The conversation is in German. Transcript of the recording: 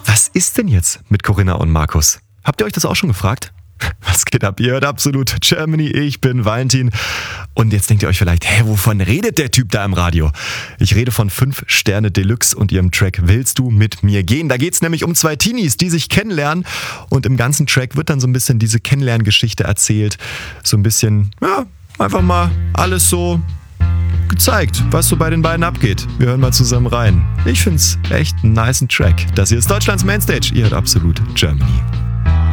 Was ist denn jetzt mit Corinna und Markus? Habt ihr euch das auch schon gefragt? Was geht ab? Ihr hört Absolut Germany, ich bin Valentin. Und jetzt denkt ihr euch vielleicht, wovon redet der Typ da im Radio? Ich rede von 5 Sterne Deluxe und ihrem Track Willst du mit mir gehen? Da geht's nämlich um 2 Teenies, die sich kennenlernen. Und im ganzen Track wird dann so ein bisschen diese Kennenlerngeschichte erzählt. So ein bisschen, einfach mal alles so gezeigt, was so bei den beiden abgeht. Wir hören mal zusammen rein. Ich find's echt einen nicen Track. Das hier ist Deutschlands Mainstage. Ihr hört Absolut Germany.